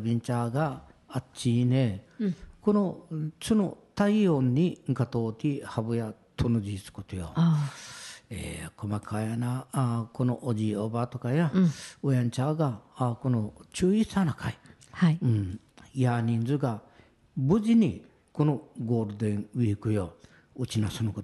ビンチャーがあっちね、このその体温にがとうてハブやとのじつことよ。細かいなこのおじいおばあとかや、おやんちゃがこの注意さなかい、 はい。 や人数が無事にこのゴールデンウィークようちなそのこ